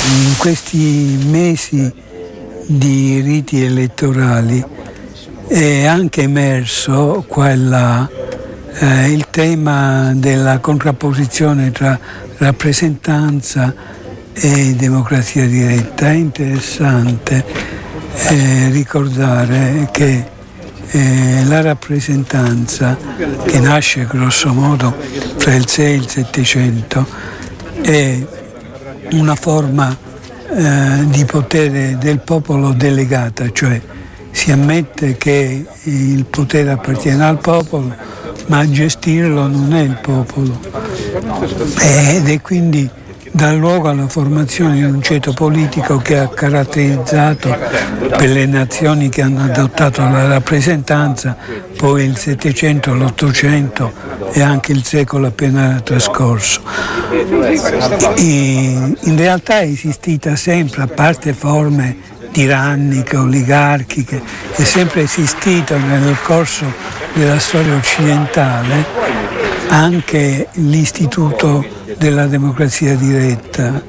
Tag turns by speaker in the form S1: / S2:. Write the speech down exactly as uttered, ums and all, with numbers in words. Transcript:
S1: in questi mesi di riti elettorali è anche emerso quella, eh, il tema della contrapposizione tra rappresentanza e democrazia diretta. È interessante eh, ricordare che eh, la rappresentanza, che nasce grosso modo tra il sei e il settecento, è una forma eh, di potere del popolo delegata, cioè si ammette che il potere appartiene al popolo, ma a gestirlo non è il popolo, ed è quindi dà luogo alla formazione di un ceto politico che ha caratterizzato per le nazioni che hanno adottato la rappresentanza poi il Settecento, l'Ottocento e anche il secolo appena trascorso. E in realtà è esistita sempre, a parte forme tiranniche, oligarchiche, è sempre esistito nel corso della storia occidentale anche l'istituto della democrazia diretta,